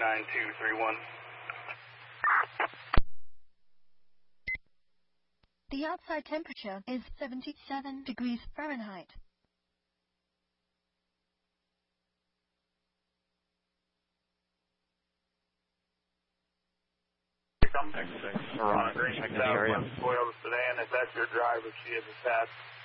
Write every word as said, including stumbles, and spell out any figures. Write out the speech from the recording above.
nine two three one. The outside temperature is seventy-seven degrees Fahrenheit. Excellent. All right. Check the area. Toyota sedan, if that's your driver, she is attached.